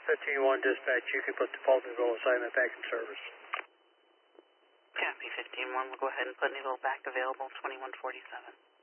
15-1 dispatch, you can put the Fultonville assignment back in service. Copy 15-1. We'll go ahead and put Newville back available 2147.